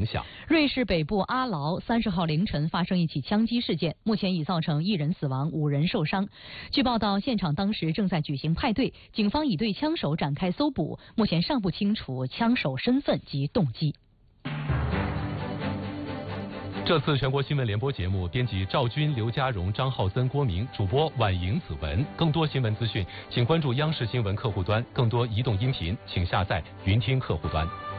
影响。 瑞士北部阿劳30号凌晨发生一起枪击事件，目前已造成1人死亡，5人受伤。据报道，现场当时正在举行派对，警方已对枪手展开搜捕，目前尚不清楚枪手身份及动机。 这次全国新闻联播节目，编辑赵军、刘家荣、张浩森、郭明，主播婉莹、子文。更多新闻资讯，请关注央视新闻客户端；更多移动音频，请下载云听客户端。